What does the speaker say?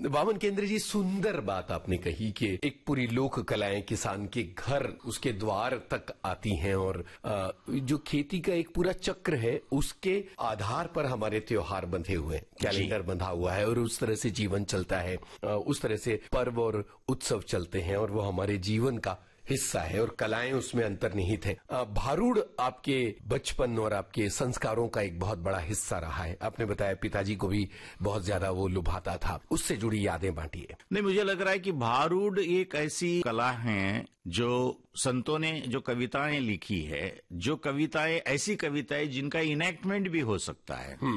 वामन केंद्र जी, सुंदर बात आपने कही कि एक पूरी लोक कलाएं किसान के घर, उसके द्वार तक आती हैं और जो खेती का एक पूरा चक्र है उसके आधार पर हमारे त्योहार बंधे हुए हैं, कैलेंडर बंधा हुआ है और उस तरह से जीवन चलता है, उस तरह से पर्व और उत्सव चलते हैं और वो हमारे जीवन का हिस्सा है और कलाएं उसमें अंतर्निहित है। भारूड आपके बचपन और आपके संस्कारों का एक बहुत बड़ा हिस्सा रहा है। आपने बताया पिताजी को भी बहुत ज्यादा वो लुभाता था, उससे जुड़ी यादें बांटिए। नहीं, मुझे लग रहा है कि भारूड एक ऐसी कला है जो संतों ने जो कविताएं लिखी है, जो कविताएं ऐसी कविताएं जिनका इनेक्टमेंट भी हो सकता है।